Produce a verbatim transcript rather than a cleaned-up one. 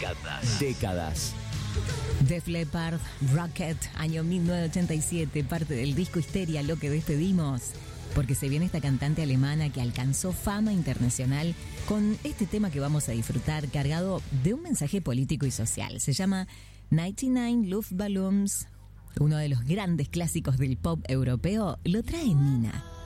Décadas. Décadas. Def Leppard, Rocket, año mil novecientos ochenta y siete, parte del disco Histeria, lo que despedimos, porque se viene esta cantante alemana que alcanzó fama internacional con este tema que vamos a disfrutar, cargado de un mensaje político y social. Se llama noventa y nueve Luftballons, uno de los grandes clásicos del pop europeo. Lo trae Nina.